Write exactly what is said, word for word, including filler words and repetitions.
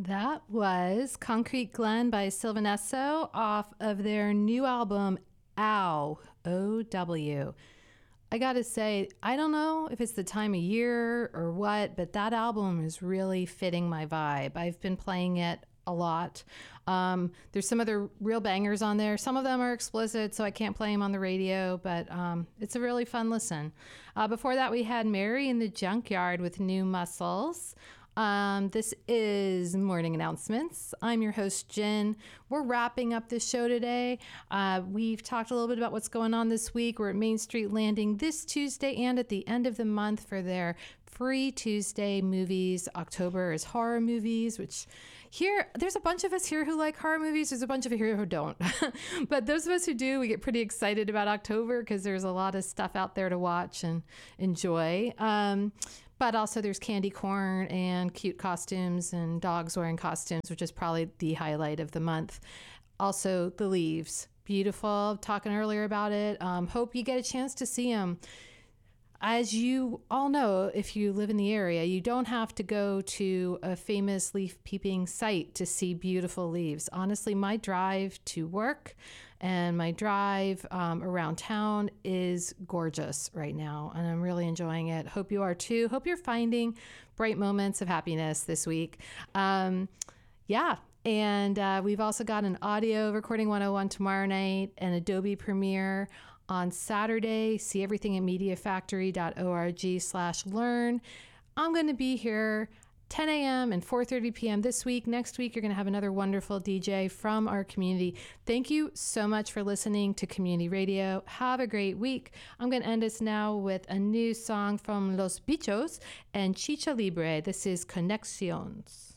That was Concrete Glen by Sylvanesso off of their new album, Ow, O W. I gotta say, I don't know if it's the time of year or what, but that album is really fitting my vibe. I've been playing it a lot. Um, there's some other real bangers on there. Some of them are explicit, so I can't play them on the radio, but um, it's a really fun listen. Uh, before that, we had Mary in the Junkyard with New Muscles. Um, this is Morning Announcements. I'm your host, Jen. We're wrapping up this show today. Uh, we've talked a little bit about what's going on this week. We're at Main Street Landing this Tuesday and at the end of the month for their free Tuesday movies. October is horror movies, which here, there's a bunch of us here who like horror movies. There's a bunch of you here who don't. But those of us who do, we get pretty excited about October because there's a lot of stuff out there to watch and enjoy. Um, But also there's candy corn and cute costumes and dogs wearing costumes, which is probably the highlight of the month. Also, The Leaves. Beautiful. Talking earlier about it. Um, hope you get a chance to see them. As you all know, if you live in the area, you don't have to go to a famous leaf peeping site to see beautiful leaves. Honestly, my drive to work and my drive um, around town is gorgeous right now, and I'm really enjoying it. Hope you are too. Hope you're finding bright moments of happiness this week. Um, yeah. And uh, we've also got an audio recording one oh one tomorrow night, and Adobe Premiere on Saturday. See everything at mediafactory.org slash learn. I'm going to be here ten a.m. and four thirty p.m. this week. Next week, you're going to have another wonderful D J from our community. Thank you so much for listening to Community Radio. Have a great week. I'm going to end us now with a new song from Los Bichos and Chicha Libre. This is Conexions.